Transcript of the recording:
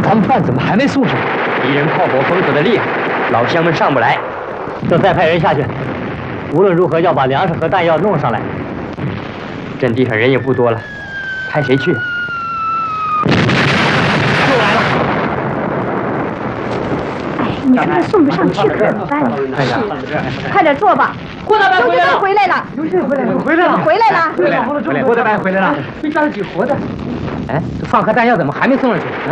他们饭怎么还没送上？敌人炮火封锁的厉害，老乡们上不来。 正再派人下去，无论如何要把粮食和弹药弄上来。 阵地上人也不多了，派谁去？又来了！ 哎，你说这送不上去可怎么办呢？是，快点坐吧。 郭大白回来了， 刘先生回来了， 回来了。 郭大白回来了，没抓到几活的。 哎，这饭和弹药怎么还没送上去？